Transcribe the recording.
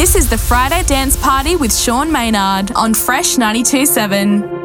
This is the Friday Dance Party with Sean Maynard on Fresh 92.7.